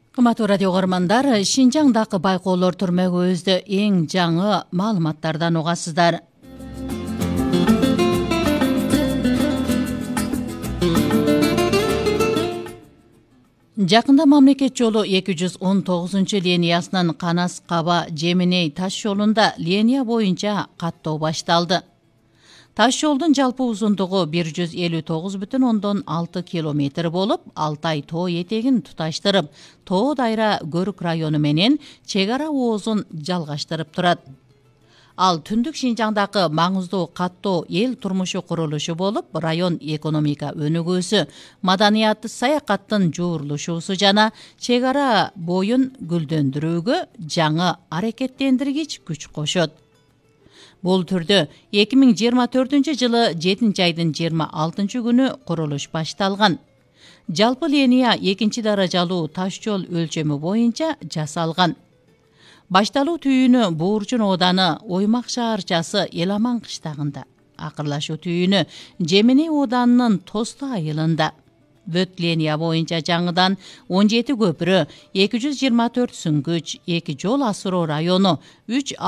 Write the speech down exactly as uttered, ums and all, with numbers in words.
Кымбаттуу радио көрөрмандар, Шинжаңдагы байкоолор түрмөгүбүздө эң жаңы маалыматтардан угасыздар. Жакында мамлекет жолу эки жүз он тогузунчу линиясынын Канас Каба Жеминей таш жолунда линия боюнча каттоо башталды. Таш жолдун жалпы узундугу бир жүз элүү тогуз бүтүн ондон алты километр болуп, Алтай тоо этегин туташтырып, Тоо Дайра Көрүк району менен чек ара оозун жалгаштырып турат. Ал түндүк Шинжаңдагы маңыздуу каттоо эл турмушу курулушу болуп, район экономика өнүгүүсү, маданият, саякаттын жуурулушуусу жана чек ара боюн гүлдөндүрүүгө жаңы аракеттендиргич күч кошот. Бул түрдө эки миң жыйырма төртүнчү жылы жетинчи айдын жыйырма алтынчы күнү курулуш башталган. Жалпы линия экинчи даражалуу таш жол өлчөмү боюнча жасалган. Башталуу түйүнү Бууржун ооданы Оймак шаарчасы Эламан кыштагында, акырлашуу түйүнү Жеминей ооданынын Тосту айылында. Бүт линия боюнча жаңыдан он жети көпүрө, эки жүз жыйырма төрт сүңгүч, эки жол асыроо району, үч